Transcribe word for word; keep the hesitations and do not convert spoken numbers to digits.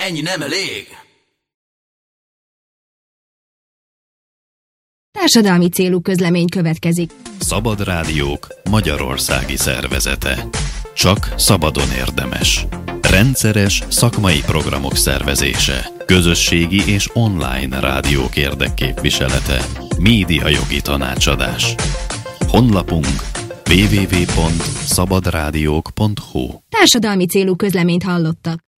ennyi nem elég. Társadalmi célú közlemény következik. Szabad Rádiók Magyarországi Szervezete. Csak szabadon érdemes. Rendszeres szakmai programok szervezése. Közösségi és online rádiók érdekképviselete. Médiajogi tanácsadás. Honlapunk double-u double-u double-u pont szabadrádiók pont hu. Társadalmi célú közleményt hallottak.